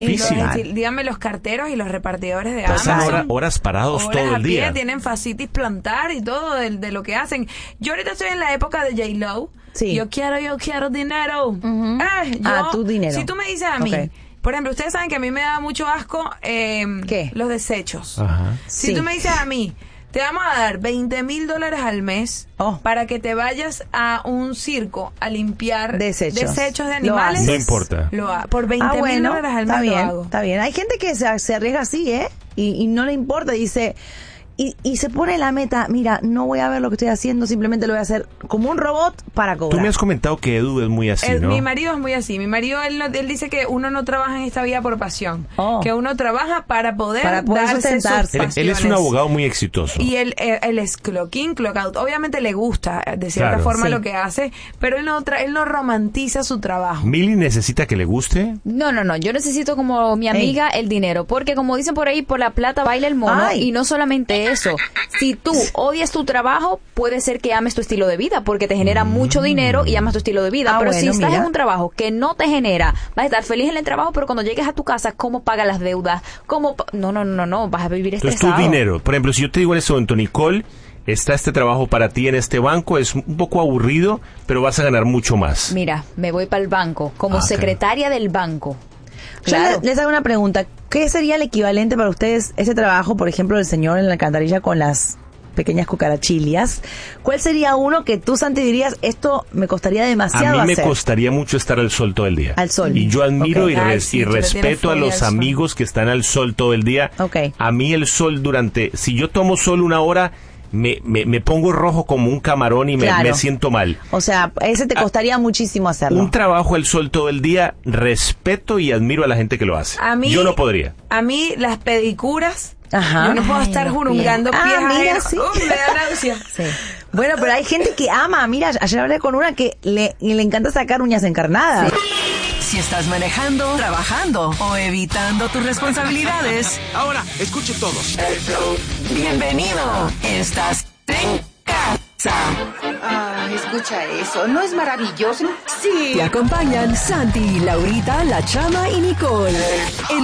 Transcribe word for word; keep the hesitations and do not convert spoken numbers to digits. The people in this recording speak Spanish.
Difícil. Los, dígame, los carteros y los repartidores de Pasan Amazon. hora, horas parados horas todo el a pie, día. Tienen fascitis plantar y todo de, de lo que hacen. Yo ahorita estoy en la época de J-Lo. Sí. Yo quiero, yo quiero dinero. Uh-huh. eh, yo, ah, tu dinero. Si tú me dices a mí, okay. Por ejemplo, ustedes saben que a mí me da mucho asco eh, ¿Qué? Los desechos. Ajá. Si Sí. tú me dices a mí, te vamos a dar veinte mil dólares al mes oh. para que te vayas a un circo a limpiar desechos, desechos de animales. No importa. Lo ha, por veinte mil ah, bueno, dólares al mes está bien, lo hago. Está bien. Hay gente que se, se arriesga así, ¿eh? Y, y no le importa. Dice... Y, y se pone la meta, mira, no voy a ver lo que estoy haciendo, simplemente lo voy a hacer como un robot para cobrar. Tú me has comentado que Edu es muy así, el, ¿no? Mi marido es muy así. Mi marido, él, no, él dice que uno no trabaja en esta vida por pasión. Oh. Que uno trabaja para poder, para poder darse sus pasiones. Él, él es un abogado muy exitoso. Y él, él, él es clock in, clock out. Obviamente le gusta, de cierta claro. forma, sí. lo que hace, pero él no, tra él no romantiza su trabajo. ¿Milly necesita que le guste? No, no, no. Yo necesito, como mi amiga, Ey. el dinero. Porque, como dicen por ahí, por la plata baila el mono. Ay. Y no solamente eso. Si tú odias tu trabajo, puede ser que ames tu estilo de vida, porque te genera mm. mucho dinero y amas tu estilo de vida. Ah, pero bueno, si estás mira. en un trabajo que no te genera, vas a estar feliz en el trabajo, pero cuando llegues a tu casa, ¿cómo pagas las deudas? ¿Cómo pa no, no, no, no, vas a vivir estresado. Entonces, tu dinero, por ejemplo, si yo te digo en ese momento, Nicole, está este trabajo para ti en este banco, es un poco aburrido, pero vas a ganar mucho más. Mira, me voy para el banco, como Ah, secretaria del banco. Claro. Yo les, les hago una pregunta. ¿Qué sería el equivalente para ustedes, ese trabajo, por ejemplo, del señor en la alcantarilla con las pequeñas cucarachillas? ¿Cuál sería uno que tú, Santi, dirías, esto me costaría demasiado A mí me hacer? costaría mucho estar al sol todo el día. Al sol. Y yo admiro Okay. y, res Ay, sí, y tú le tienes respeto a fobia los al sol. amigos que están al sol todo el día. Okay. A mí el sol durante... Si yo tomo sol una hora, me, me, me pongo rojo como un camarón y me, Claro. me siento mal. O sea, ese te costaría ah, muchísimo hacerlo. Un trabajo al sol todo el día, respeto y admiro a la gente que lo hace. A mí, yo no podría. A mí las pedicuras... Ajá. Yo no puedo Ay, estar los jurungando pies. pies Ah, mira, ajenos. sí. Uh, me da náusea. Sí. Bueno, pero hay gente que ama. Mira, ayer hablé con una que le, le encanta sacar uñas encarnadas. Sí. Si estás manejando, trabajando o evitando tus responsabilidades. Ahora, escuchen todos. Bienvenido. Estás en casa. Ah, escucha eso. ¿No es maravilloso? Sí. Te acompañan Santi, Laurita, La Chama y Nicole. El